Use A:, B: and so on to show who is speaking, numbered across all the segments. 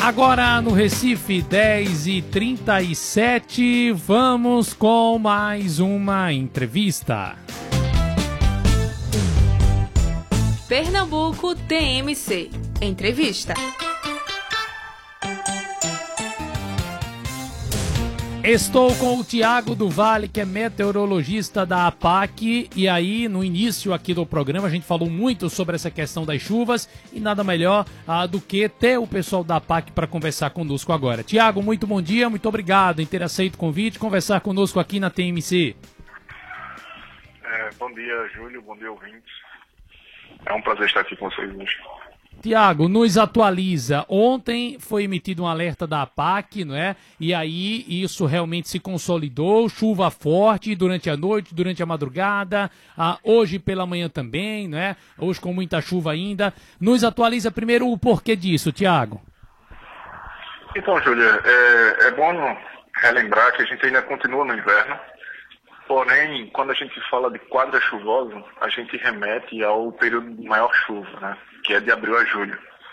A: Agora no Recife, 10h37, vamos com mais uma entrevista.
B: Pernambuco TMC. Entrevista.
A: Estou com o Tiago do Vale, que é meteorologista da APAC, e aí no início aqui do programa a gente falou muito sobre essa questão das chuvas e nada melhor do que ter o pessoal da APAC para conversar conosco agora. Tiago, muito bom dia, muito obrigado em ter aceito o convite, conversar conosco aqui na TMC.
C: Bom dia, Júlio, bom dia, ouvintes. É um prazer estar aqui com vocês hoje.
A: Tiago, nos atualiza. Ontem foi emitido um alerta da APAC, não é? E aí isso realmente se consolidou, chuva forte durante a noite, durante a madrugada, hoje pela manhã também, não é? Hoje com muita chuva ainda. Nos atualiza primeiro o porquê disso, Tiago.
C: Então, Júlia, é bom relembrar que a gente ainda continua no inverno, porém, quando a gente fala de quadra chuvosa, a gente remete ao período de maior chuva, né? Que é de abril a julho.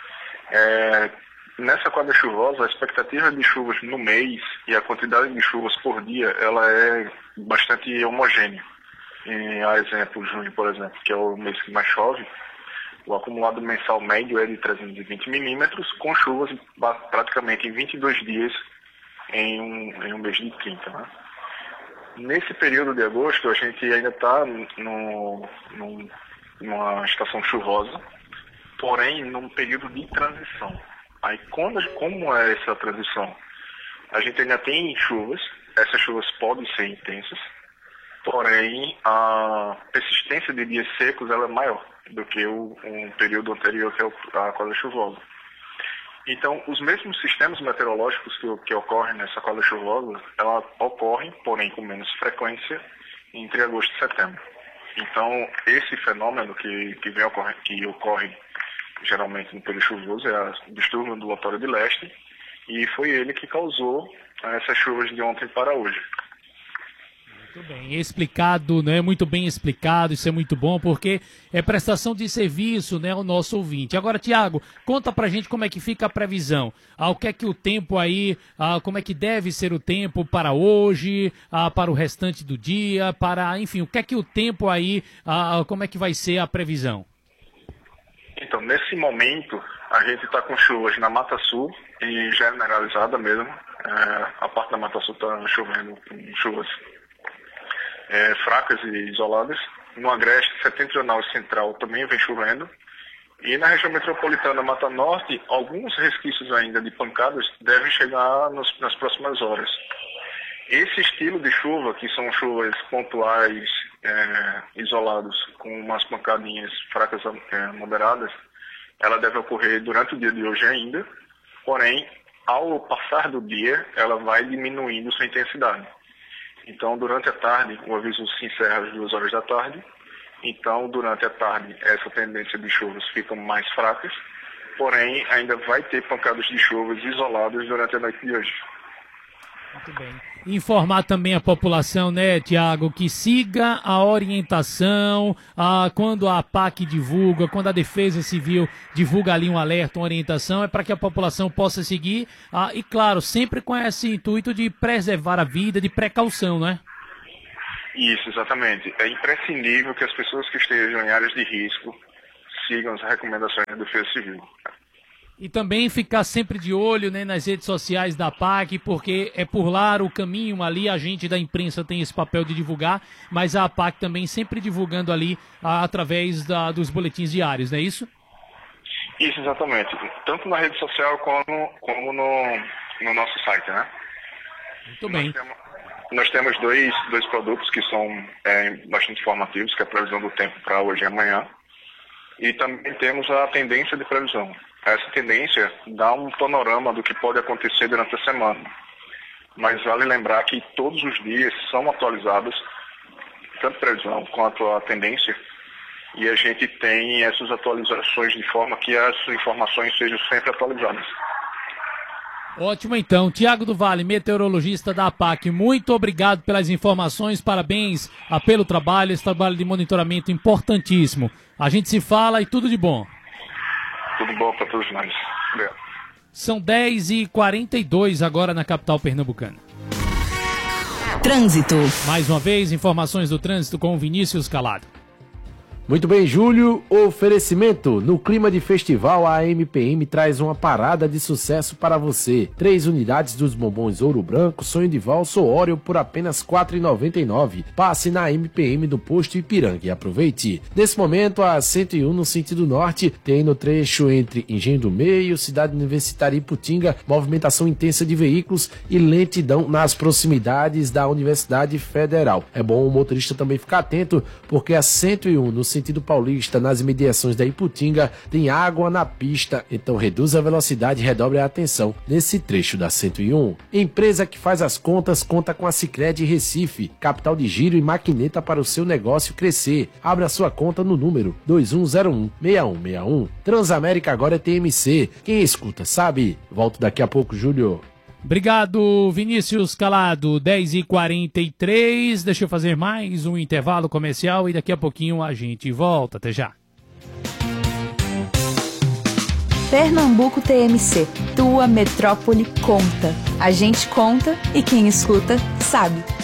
C: Nessa quadra chuvosa, a expectativa de chuvas no mês e a quantidade de chuvas por dia, ela é bastante homogênea. A exemplo, junho, por exemplo, que é o mês que mais chove, o acumulado mensal médio é de 320 milímetros, com chuvas praticamente em 22 dias em um mês de 30, né? Nesse período de agosto, a gente ainda está numa estação chuvosa, porém num período de transição. Aí como é essa transição? A gente ainda tem chuvas, essas chuvas podem ser intensas, porém a persistência de dias secos ela é maior do que um período anterior, que é a quadra chuvosa. Então, os mesmos sistemas meteorológicos que ocorrem nessa quadra chuvosa, ela ocorrem, porém com menos frequência, entre agosto e setembro. Então, esse fenômeno que ocorre geralmente no período chuvoso é o distúrbio ondulatório de leste, e foi ele que causou essas chuvas de ontem para hoje.
A: Muito bem, explicado, né? Muito bem explicado, isso é muito bom, porque é prestação de serviço, né, ao nosso ouvinte. Agora, Tiago, conta pra gente como é que fica a previsão. O que é que o tempo aí, como é que deve ser o tempo para hoje, para o restante do dia, enfim, o que é que o tempo aí, como é que vai ser a previsão?
C: Então, nesse momento, a gente está com chuvas na Mata Sul, e generalizada mesmo. A parte da Mata Sul está chovendo com chuvas fracas e isoladas. No Agreste Setentrional e Central também vem chovendo. E na região metropolitana Mata Norte, alguns resquícios ainda de pancadas devem chegar nas próximas horas. Esse estilo de chuva, que são chuvas pontuais, isolados, com umas pancadinhas fracas moderadas, ela deve ocorrer durante o dia de hoje ainda, porém, ao passar do dia, ela vai diminuindo sua intensidade. Então, durante a tarde, o aviso se encerra às 2 horas da tarde. Então, durante a tarde, essa tendência de chuvas fica mais fracas, porém, ainda vai ter pancadas de chuvas isoladas durante a noite de hoje.
A: Muito bem. Informar também a população, né, Tiago, que siga a orientação, quando a APAC divulga, quando a Defesa Civil divulga ali um alerta, uma orientação, é para que a população possa seguir, e claro, sempre com esse intuito de preservar a vida, de precaução, né?
C: Isso, exatamente. É imprescindível que as pessoas que estejam em áreas de risco sigam as recomendações da Defesa Civil.
A: E também ficar sempre de olho, né, nas redes sociais da APAC, porque é por lá o caminho ali, a gente da imprensa tem esse papel de divulgar, mas a APAC também sempre divulgando ali através dos boletins diários, não é isso?
C: Isso, exatamente. Tanto na rede social como no nosso site, né?
A: Muito bem.
C: Nós temos dois produtos que são bastante informativos, que é a previsão do tempo para hoje e amanhã, e também temos a tendência de previsão. Essa tendência dá um panorama do que pode acontecer durante a semana. Mas vale lembrar que todos os dias são atualizados, tanto a previsão quanto a tendência, e a gente tem essas atualizações de forma que as informações sejam sempre atualizadas.
A: Ótimo, então. Tiago do Vale, meteorologista da APAC, muito obrigado pelas informações, parabéns pelo trabalho, esse trabalho de monitoramento importantíssimo. A gente se fala e tudo de bom.
C: Tudo bom para todos nós. Obrigado.
A: São 10h42 agora na capital pernambucana.
D: Trânsito.
A: Mais uma vez, informações do trânsito com o Vinícius Calado.
E: Muito bem, Júlio. Oferecimento. No clima de festival, a MPM traz uma parada de sucesso para você. 3 unidades dos bombons Ouro Branco, Sonho de Valsa ou Oreo por apenas R$ 4,99. Passe na MPM do Posto Ipiranga e aproveite. Nesse momento, a 101 no sentido norte tem no trecho entre Engenho do Meio, Cidade Universitária e Iputinga, movimentação intensa de veículos e lentidão nas proximidades da Universidade Federal. É bom o motorista também ficar atento, porque a 101 no sentido paulista, nas imediações da Iputinga, tem água na pista, então reduza a velocidade e redobre a atenção nesse trecho da 101. Empresa que faz as contas conta com a Sicredi Recife, capital de giro e maquineta para o seu negócio crescer. Abra sua conta no número 2101-6161. Transamérica agora é TMC. Quem escuta sabe. Volto daqui a pouco, Júlio.
A: Obrigado, Vinícius Calado. 10h43. Deixa eu fazer mais um intervalo comercial e daqui a pouquinho a gente volta. Até já.
D: Pernambuco TMC. Tua metrópole conta. A gente conta e quem escuta sabe.